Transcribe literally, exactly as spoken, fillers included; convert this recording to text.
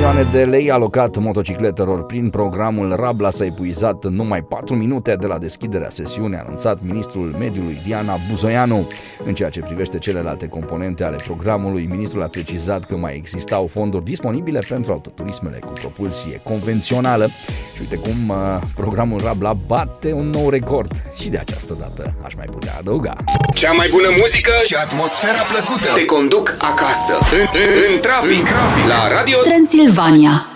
milioane de lei alocat motocicletelor prin programul Rabla s-a epuizat în numai patru minute de la deschiderea sesiunii, a anunțat ministrul mediului Diana Buzoianu. În ceea ce privește celelalte componente ale programului, ministrul a precizat că mai existau fonduri disponibile pentru autoturismele cu propulsie convențională. Și uite cum uh, programul Rabla bate un nou record și de această dată aș mai putea adăuga. Cea mai bună muzică și atmosfera plăcută te conduc acasă, în, în, în trafic, la Radio Transilvania.